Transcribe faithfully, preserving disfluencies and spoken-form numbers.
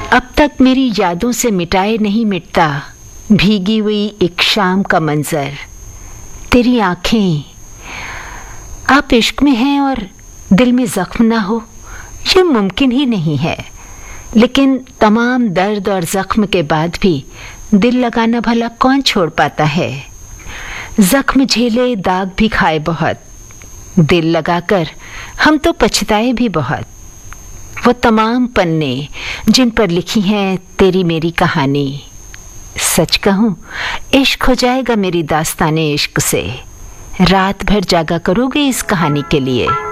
अब तक मेरी यादों से मिटाए नहीं मिटता भीगी हुई एक शाम का मंजर, तेरी आंखें। आप इश्क में हैं और दिल में जख्म ना हो, ये मुमकिन ही नहीं है। लेकिन तमाम दर्द और जख्म के बाद भी दिल लगाना भला कौन छोड़ पाता है। जख्म झेले, दाग भी खाए बहुत, दिल लगाकर हम तो पछताए भी बहुत। वो तमाम पन्ने जिन पर लिखी है तेरी मेरी कहानी, सच कहूँ इश्क हो जाएगा मेरी दास्ताने इश्क से। रात भर जागा करोगे इस कहानी के लिए।